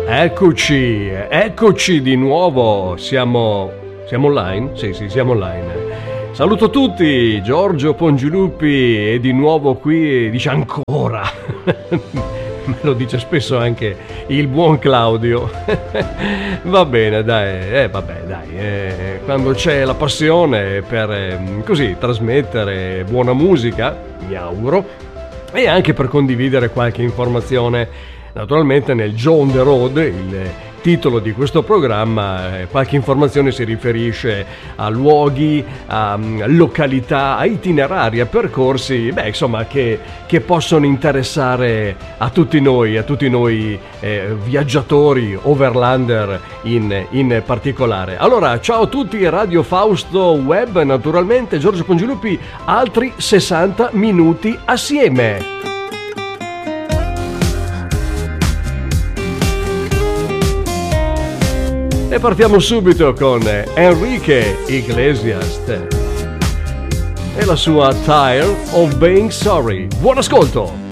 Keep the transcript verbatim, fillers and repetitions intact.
Eccoci, eccoci di nuovo, siamo, siamo online? Sì, sì, siamo online. Saluto tutti, Giorgio Pongiluppi è di nuovo qui, dice ancora, me lo dice spesso anche il buon Claudio. Va bene, dai, eh, vabbè, dai, eh, quando c'è la passione per eh, così trasmettere buona musica, mi auguro, e anche per condividere qualche informazione. Naturalmente nel Joe on the Road, il titolo di questo programma, eh, qualche informazione si riferisce a luoghi, a um, località, a itinerari, a percorsi, beh insomma che, che possono interessare a tutti noi, a tutti noi eh, viaggiatori, overlander in, in particolare. Allora, ciao a tutti, Radio Fausto Web, naturalmente Giorgio Pongiluppi, altri sessanta minuti assieme. E partiamo subito con Enrique Iglesias e la sua Tired of Being Sorry. Buon ascolto!